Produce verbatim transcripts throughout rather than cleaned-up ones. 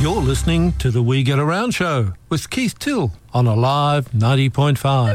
You're listening to the We Get Around show with Keith Till on Alive ninety point five.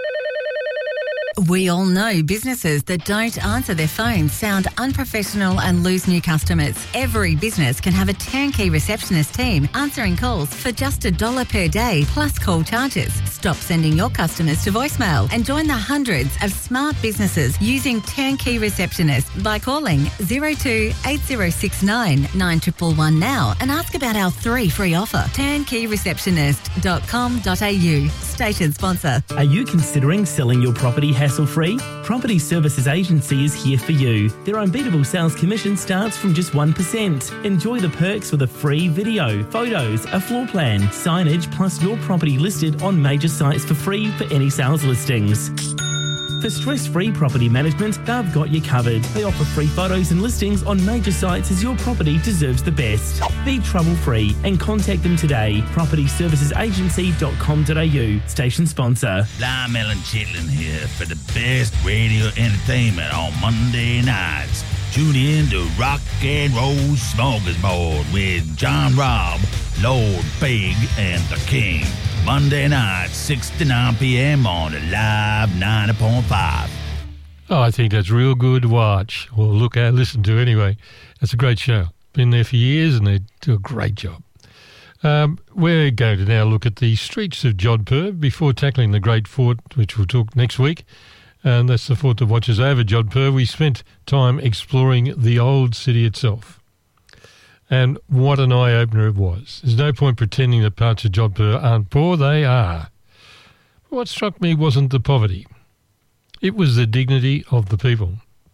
We all know businesses that don't answer their phones sound unprofessional and lose new customers. Every business can have a turnkey receptionist team answering calls for just a dollar per day plus call charges. Stop sending your customers to voicemail and join the hundreds of smart businesses using turnkey receptionists by calling zero two eight zero six nine nine one one one now and ask about our three free offer. turnkey receptionist dot com dot a u. Station sponsor. Are you considering selling your property hassle-free? Property Services Agency is here for you. Their unbeatable sales commission starts from just one percent. Enjoy the perks with a free video, photos, a floor plan, signage, plus your property listed on major sites for free for any sales listings. For stress-free property management, they've got you covered. They offer free photos and listings on major sites as your property deserves the best. Be trouble-free and contact them today. property services agency dot com dot a u. Station sponsor. Lymell and Chitlin here for the best radio entertainment on Monday nights. Tune in to Rock and Roll Smorgasbord with John Robb, Lord Big, and the King. Monday night, six to nine p.m. on Alive ninety point five. Oh, I think that's real good to watch, or look at, listen to anyway. It's a great show. Been there for years and they do a great job. Um, we're going to now look at the streets of Jodhpur before tackling the Great Fort, which we'll talk next week. And that's the fort that watches over Jodhpur. We spent time exploring the old city itself. And what an eye-opener it was. There's no point pretending that parts of Jodhpur aren't poor. They are. But what struck me wasn't the poverty. It was the dignity of the people.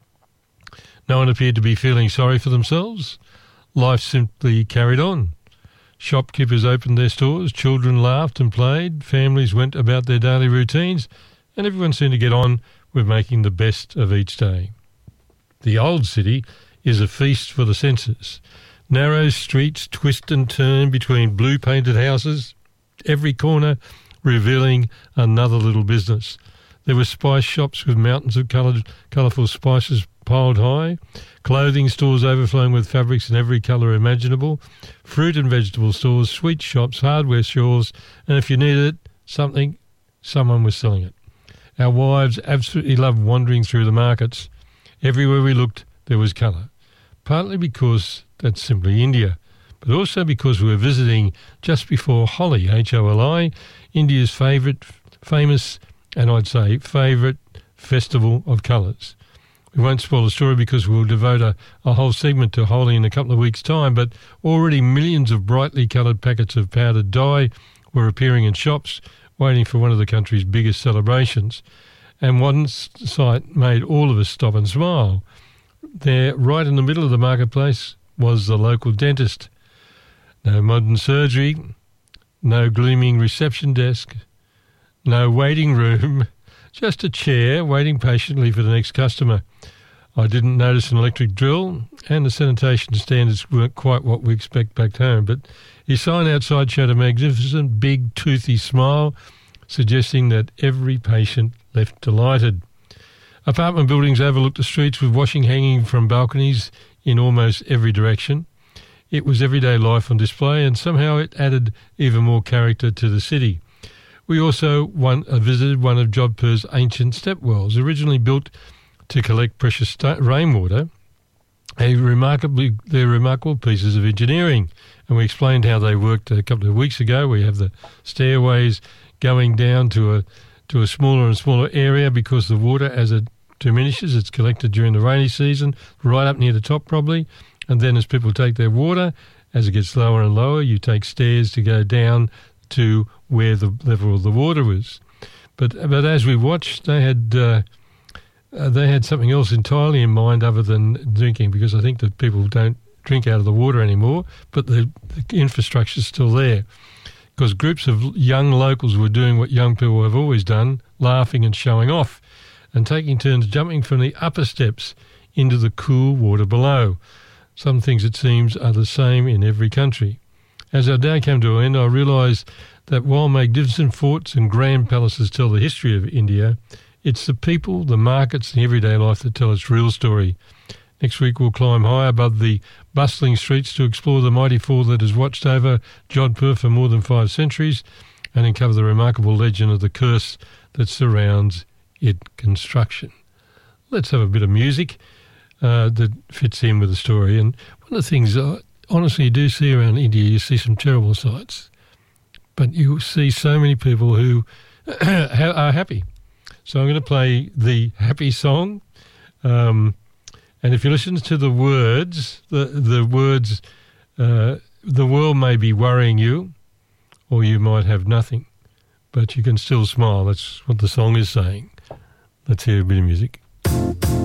No one appeared to be feeling sorry for themselves. Life simply carried on. Shopkeepers opened their stores, children laughed and played, families went about their daily routines, and everyone seemed to get on with making the best of each day. The old city is a feast for the senses. Narrow streets twist and turn between blue-painted houses, every corner revealing another little business. There were spice shops with mountains of coloured, colourful spices piled high, clothing stores overflowing with fabrics in every colour imaginable, fruit and vegetable stores, sweet shops, hardware stores, and if you needed something, someone was selling it. Our wives absolutely loved wandering through the markets. Everywhere we looked, there was colour, partly because that's simply India, but also because we were visiting just before Holi, H O L I, India's favourite, famous, and I'd say favourite festival of colours. We won't spoil the story because we'll devote a, a whole segment to Holi in a couple of weeks' time, but already millions of brightly coloured packets of powdered dye were appearing in shops, waiting for one of the country's biggest celebrations. And one sight made all of us stop and smile. There, right in the middle of the marketplace, was the local dentist. No modern surgery, no gleaming reception desk, no waiting room, just a chair waiting patiently for the next customer. I didn't notice an electric drill, and the sanitation standards weren't quite what we expect back home, but his sign outside showed a magnificent, big, toothy smile, suggesting that every patient left delighted. Apartment buildings overlooked the streets with washing hanging from balconies in almost every direction. It was everyday life on display, and somehow it added even more character to the city. We also one, uh, visited one of Jodhpur's ancient step wells, originally built to collect precious sta- rainwater. A remarkably, they're remarkable pieces of engineering, and we explained how they worked a couple of weeks ago. We have the stairways going down to a to a smaller and smaller area because the water, as it diminishes, it's collected during the rainy season, right up near the top probably, and then as people take their water, as it gets lower and lower, you take stairs to go down to where the level of the water was. But but as we watched, they had uh, uh, they had something else entirely in mind other than drinking, because I think that people don't drink out of the water anymore, but the, the infrastructure is still there. Because groups of young locals were doing what young people have always done, laughing and showing off, and taking turns jumping from the upper steps into the cool water below. Some things, it seems, are the same in every country. As our day came to an end, I realised that while magnificent forts and grand palaces tell the history of India, it's the people, the markets, and everyday life that tell its real story. Next week we'll climb high above the bustling streets to explore the mighty fall that has watched over Jodhpur for more than five centuries and uncover the remarkable legend of the curse that surrounds its construction. Let's have a bit of music uh, that fits in with the story. And one of the things, uh, honestly, you do see around India, you see some terrible sights, but you see so many people who are happy. So I'm going to play the happy song. Um, and if you listen to the words, the, the words, uh, the world may be worrying you, or you might have nothing, but you can still smile. That's what the song is saying. Let's hear a bit of music.